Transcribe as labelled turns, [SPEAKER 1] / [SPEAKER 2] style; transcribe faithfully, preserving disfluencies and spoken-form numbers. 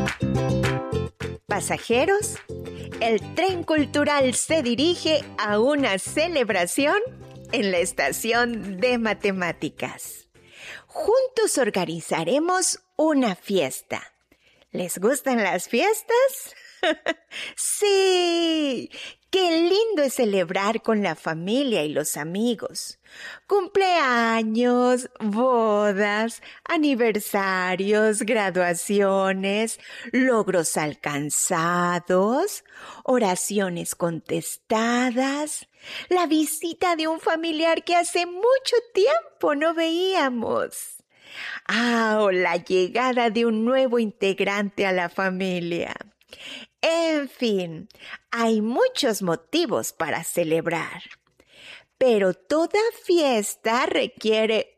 [SPEAKER 1] Pasajeros, el tren cultural se dirige a una celebración en la estación de matemáticas. Juntos organizaremos una fiesta. ¿Les gustan las fiestas? ¡Sí! ¡Qué lindo es celebrar con la familia y los amigos! Cumpleaños, bodas, aniversarios, graduaciones, logros alcanzados, oraciones contestadas, la visita de un familiar que hace mucho tiempo no veíamos. Ah, o la llegada de un nuevo integrante a la familia. En fin, hay muchos motivos para celebrar. Pero toda fiesta requiere